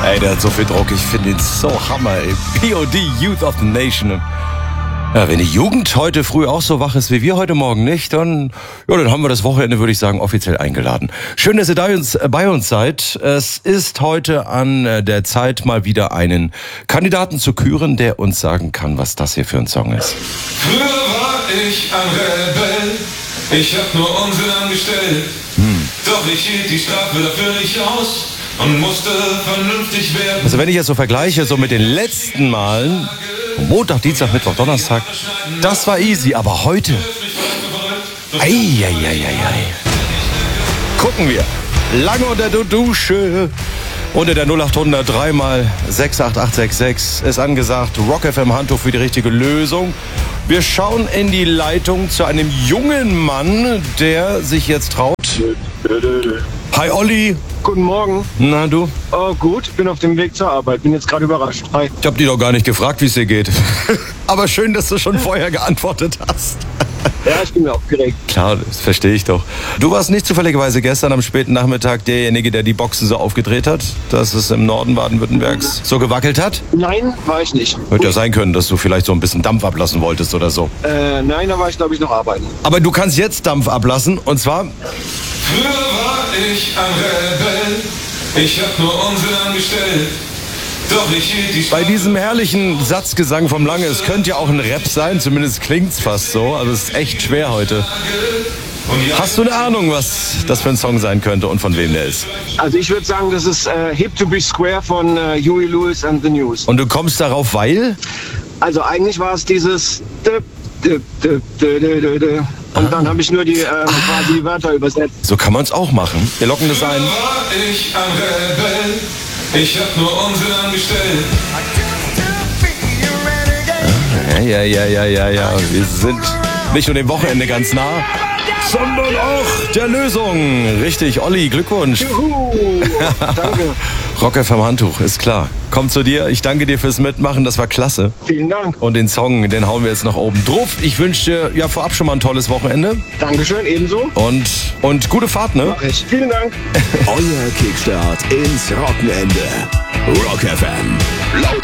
Ey, der hat so viel Druck. Ich finde ihn so Hammer, ey. POD, Youth of the Nation. Ja, wenn die Jugend heute früh auch so wach ist wie wir heute Morgen nicht, dann haben wir das Wochenende, würde ich sagen, offiziell eingeladen. Schön, dass ihr bei uns seid. Es ist heute an der Zeit, mal wieder einen Kandidaten zu küren, der uns sagen kann, was das hier für ein Song ist. Früher war ich ein Rebell, ich hab nur Unsinn angestellt. Doch ich hielt die Strafe dafür nicht aus und musste vernünftig werden. Also wenn ich jetzt so vergleiche, so mit den letzten Malen, Montag, Dienstag, Mittwoch, Donnerstag, das war easy, aber heute, gucken wir. Lange unter der Dusche, unter der 0800 3 mal 68866 ist angesagt, Rock FM Handtuch für die richtige Lösung. Wir schauen in die Leitung zu einem jungen Mann, der sich jetzt traut. Hi Olli. Guten Morgen. Na du? Oh gut, bin auf dem Weg zur Arbeit. Bin jetzt gerade überrascht. Hi. Ich hab dich doch gar nicht gefragt, wie es dir geht. Aber schön, dass du schon vorher geantwortet hast. Ja, ich bin mir aufgeregt. Klar, das verstehe ich doch. Du warst nicht zufälligerweise gestern am späten Nachmittag derjenige, der die Boxen so aufgedreht hat, dass es im Norden Baden-Württembergs so gewackelt hat? Nein, war ich nicht. Hätte ja sein können, dass du vielleicht so ein bisschen Dampf ablassen wolltest oder so. Nein, da war ich, glaube ich, noch arbeiten. Aber du kannst jetzt Dampf ablassen und zwar... Früher war ich ein Rebell, ich hab nur Unsinn angestellt. Doch ich hielt die Bei diesem herrlichen Satzgesang vom Lange, es könnte ja auch ein Rap sein, zumindest klingt's fast so, also es ist echt schwer heute. Hast du eine Ahnung, was das für ein Song sein könnte und von wem der ist? Also ich würde sagen, das ist Hip to be Square von Huey Lewis and the News. Und du kommst darauf, weil? Also eigentlich war es dieses... Und dann habe ich nur die quasi Wörter übersetzt. So kann man es auch machen. Wir locken das ein. Früher war ich ein Rebell, ich hab nur Unsinn angestellt. Ja. Wir sind nicht nur dem Wochenende ganz nah, sondern auch der Lösung. Richtig, Olli, Glückwunsch. Juhu, danke. Rock FM Handtuch, ist klar. Kommt zu dir. Ich danke dir fürs Mitmachen, das war klasse. Vielen Dank. Und den Song, den hauen wir jetzt noch oben drauf. Ich wünsche dir ja vorab schon mal ein tolles Wochenende. Dankeschön, ebenso. Und gute Fahrt, ne? Mach ich. Vielen Dank. Euer Kickstart ins Wochenende. Rock FM. Laut